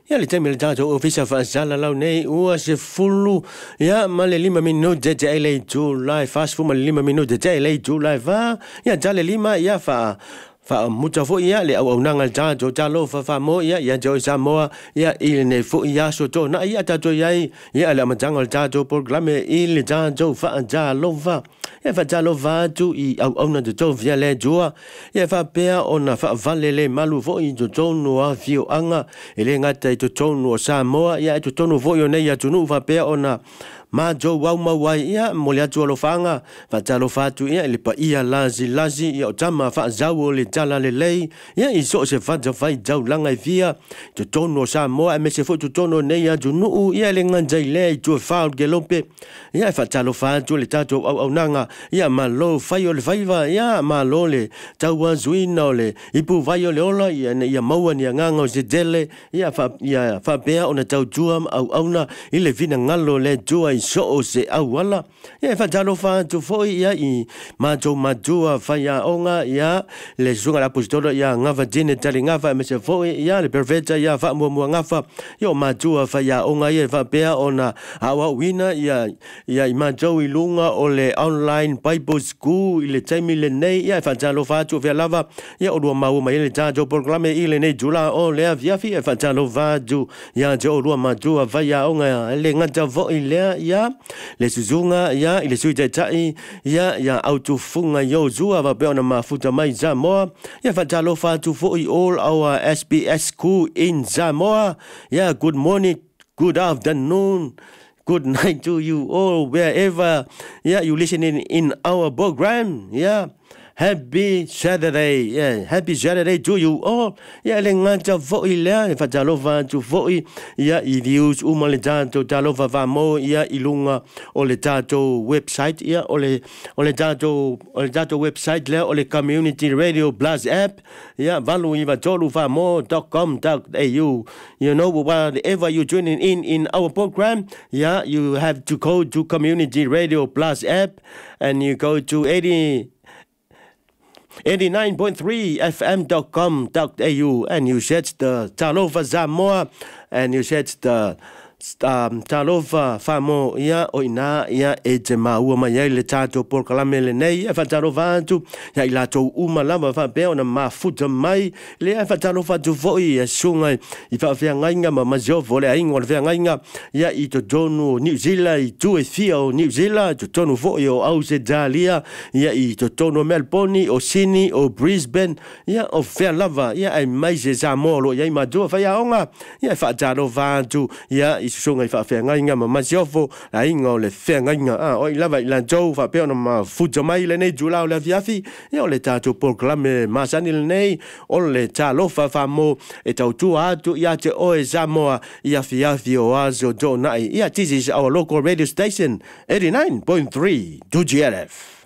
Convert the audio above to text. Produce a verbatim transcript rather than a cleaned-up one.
Ya le teme le tato ofisa fa sala lau nei ua se fulu ya ma le lima minuto te ele July fast fu ma le lima minuto te ele July va ya jale lima ya fa fa mucha fo ya le au nanga tato talo fa fa mo ya ya jo Samoa ya ile ne fo ya so to na ya tato ya ya le matanga tato programe ile tato fa jalo va ya fa jalo va tu i au au na to via le jua ya fa pea ona fa valele malu fo i to no a fio anga ele ngata i to no Samoa ya to no fo yo ne ya tunu fa pea ona ma jo wa ma wa ya mo le atu lo fanga fa jalo fa tu ya le pa ia lazi lazi ya tama fa zawo le jala le lei ya i so se fa ja fa jau langa via to no Samoa me se fo to no ne ya tunu ya le nganja le to fa gelompe ya fa jalo fa tu le tato au au nanga ya ma lo fa yo le faiva ya ma lo le tawa zuina le ipu va yo le ola ya ya maua ni nganga se dele ya fa ya fa bea ona tau juam au au na ile vina ngalo le jua i so se au wala ya fa jalo fa tu foi ya i ma jo ma jua fa ya onga ya le zunga la postora ya ngava jene tali ngava me se foi ya le perfecta ya fa mo mo ngava yo ma jua fa ya onga ya fa bea ona awa wina ya ya ma jo i lunga o le online Bible school ile taimi le nei ya fa jalo fa tu via lava ya o mau mai le jajo programe ile nei jula o le via fi fa jalo va ju ya jo ro ma ju va ya onga le ngata vo ile ya le suzunga ya ile suja tai ya ya auto funga yo zu va pe ona mafuta mai Samoa ya fa jalo fa tu fo all our S B S school in Samoa ya good morning good afternoon good night to you all wherever yeah you listening in our program yeah happy Saturday yeah happy Saturday to you all yeah le ngata vo ile fa jalo va tu vo yeah i views u le tato jalo va va mo yeah ilunga o le tato website yeah o le o le tato o le tato website le o le community radio plus app yeah valu i va tolu va mo dot com dot a u you know whatever you tuning in in our program yeah you have to go to community radio plus app and you go to eighty eighty-nine point three f m dot com dot a u and you set the Talofa Samoa and you set the um, Talofa Famo ya oina ya e te maua mai ai le tato por kalame le nei e whatalofa atu ya i lato uma lava wha beo na mafuta mai le e whatalofa atu foi e sungai i whawhia ngainga ma maziofo le aingo le whia ngainga ya i to tonu New Zealand i tu e fia o New Zealand to tonu foi o Australia ya i to tonu Melbourne o Sydney o Brisbane ya o whia lava ya ai mai se Samoa ya i madua whia onga ya e whatalofa atu ya i sunga i whawhia ngainga ma maziofo la ingo le whia ngainga ah o i lava i lan jau wha peo na ma futa mai le nei julao le fiafi e o le tato proclame masani le nei o le talofa famo e tau tua atu i ate oe Samoa i a fiafi o azo do nai i a this is our local radio station eighty-nine point three two G L F.